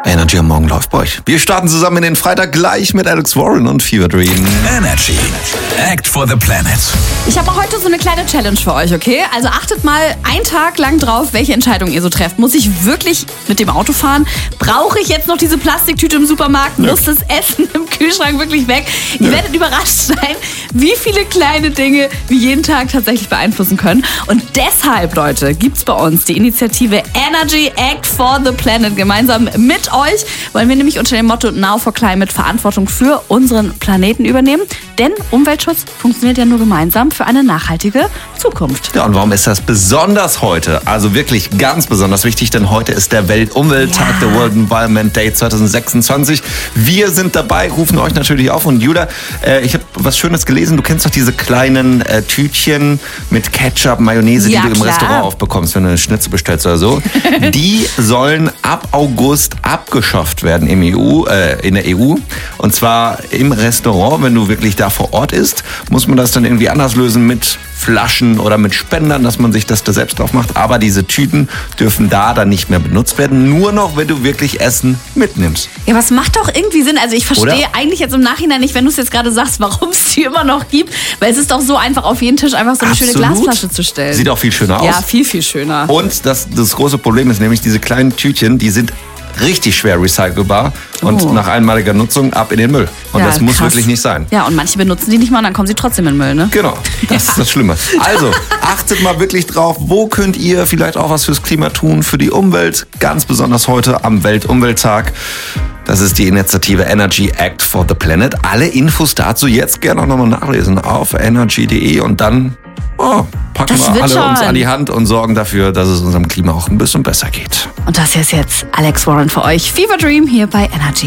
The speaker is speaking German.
Energy am Morgen läuft bei euch. Wir starten zusammen in den Freitag gleich mit Alex Warren und Fever Dream. Energy. Act for the Planet. Ich habe heute so eine kleine Challenge für euch, okay? Also achtet mal einen Tag lang drauf, welche Entscheidung ihr so trefft. Muss ich wirklich mit dem Auto fahren? Brauche ich jetzt noch diese Plastiktüte im Supermarkt? Muss das Essen im Kühlschrank wirklich weg? Ihr werdet überrascht sein, wie viele kleine Dinge wir jeden Tag tatsächlich beeinflussen können. Und deshalb, Leute, gibt's bei uns die Initiative Energy Act for the Planet. Gemeinsam mit euch wollen wir nämlich unter dem Motto Now for Climate Verantwortung für unseren Planeten übernehmen. Denn Umweltschutz funktioniert ja nur gemeinsam für eine nachhaltige Zukunft. Ja, und warum ist das besonders heute? Also wirklich ganz besonders wichtig, denn heute ist der Weltumwelttag, der World Environment Day 2026. Wir sind dabei, rufen euch natürlich auf. Und Julia, ich habe was Schönes gelesen. Du kennst doch diese kleinen Tütchen mit Ketchup, Mayonnaise, die du im Restaurant aufbekommst, wenn du eine Schnitzel bestellst oder so. Die sollen ab August abgeschafft werden in der EU. Und zwar im Restaurant, wenn du wirklich da vor Ort isst, muss man das dann irgendwie anders lösen mit Flaschen oder mit Spendern, dass man sich das da selbst drauf macht. Aber diese Tüten dürfen da dann nicht mehr benutzt werden. Nur noch, wenn du wirklich Essen mitnimmst. Ja, was macht doch irgendwie Sinn. Also ich verstehe eigentlich jetzt im Nachhinein nicht, wenn du es jetzt gerade sagst, warum es die immer noch gibt. Weil es ist doch so einfach, auf jeden Tisch einfach so eine schöne Glasflasche zu stellen. Sieht auch viel schöner aus. Ja, viel, viel schöner. Und das große Problem ist nämlich, diese kleinen Tütchen, die sind richtig schwer recycelbar und nach einmaliger Nutzung ab in den Müll. Und das muss wirklich nicht sein. Ja, und manche benutzen die nicht mal und dann kommen sie trotzdem in den Müll, ne? Genau, das ist das Schlimme. Also, achtet mal wirklich drauf, wo könnt ihr vielleicht auch was fürs Klima tun, für die Umwelt, ganz besonders heute am Weltumwelttag. Das ist die Initiative Energy Act for the Planet. Alle Infos dazu jetzt gerne auch nochmal nachlesen auf energy.de und dann packen wir alle uns an die Hand und sorgen dafür, dass es unserem Klima auch ein bisschen besser geht. Und das hier ist jetzt Alex Warren für euch. Fever Dream hier bei Energy.